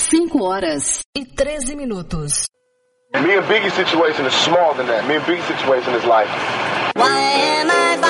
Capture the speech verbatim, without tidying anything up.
cinco horas e treze minutos. Me and Biggie's situation is smaller than that. Me and Biggie's situation is like, why am I